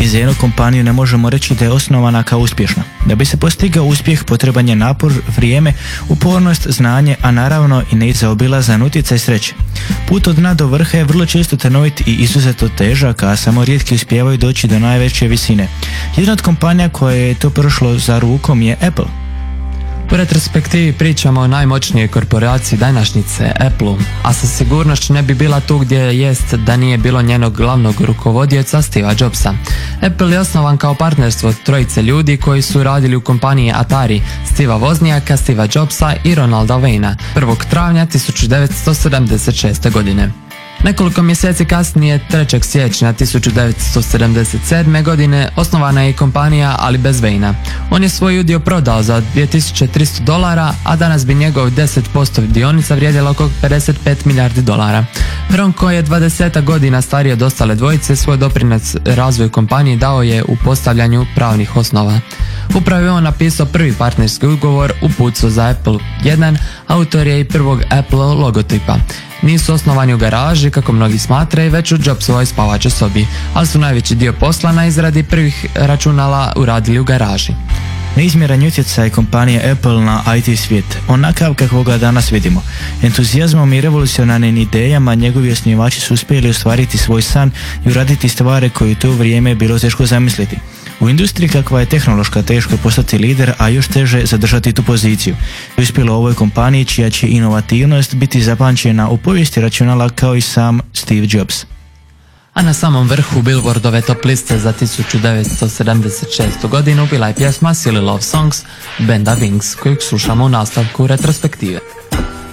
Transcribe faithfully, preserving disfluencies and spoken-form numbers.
Ni za jednu kompaniju ne možemo reći da je osnovana kao uspješna. Da bi se postigao uspjeh potreban je napor, vrijeme, upornost, znanje, a naravno i nezaobilazan utjecaj sreće. Put od dna do vrha je vrlo često trnovit i izuzetno težak, a samo rijetki uspijevaju doći do najveće visine. Jedna od kompanija koja je to prošlo za rukom je Apple. U retrospektivi pričamo o najmoćnijoj korporaciji današnjice, Apple, a sa sigurnošću ne bi bila tu gdje jest da nije bilo njenog glavnog rukovodioca Steva Jobsa. Apple je osnovan kao partnerstvo trojice ljudi koji su radili u kompaniji Atari, Steva Woznjaka, Steva Jobsa i Ronalda Wayna, prvog travnja tisuću devetsto sedamdeset šeste. godine. Nekoliko mjeseci kasnije, trećeg siječnja tisuću devetsto sedamdeset sedme. godine, osnovana je i kompanija, ali bez Wayna. On je svoj udio prodao za dvije tisuće tristo dolara, a danas bi njegov deset posto dionica vrijedila oko pedeset pet milijardi dolara. Ron, koji je dvadeset godina stariji od ostale dvojice, svoj doprinos razvoju kompanije dao je u postavljanju pravnih osnova. Upravo je on napisao prvi partnerski ugovor u pucu za Apple jedan, autor je i prvog Apple logotipa. Nisu osnovani u garaži, kako mnogi smatraju, već u Jobsovoj spavačoj sobi, ali su najveći dio posla na izradi prvih računala uradili u garaži. Neizmjeran utjecaj kompanije Apple na I T svijet, onakav kako ga danas vidimo. Entuzijazmom i revolucionarnim idejama njegovi osnivači su uspjeli ostvariti svoj san i uraditi stvari koje u to vrijeme je bilo teško zamisliti. U industriji kakva je tehnološka, teško je postati lider, a još teže zadržati tu poziciju. Uspjelo ovoj kompaniji čija će inovativnost biti zapamćena u povijesti računala kao i sam Steve Jobs. A na samom vrhu Billboardove top liste za tisuću devetsto sedamdeset šestu. godinu bila je pjesma Silly Love Songs benda Wings, koju slušamo u nastavku retrospektive.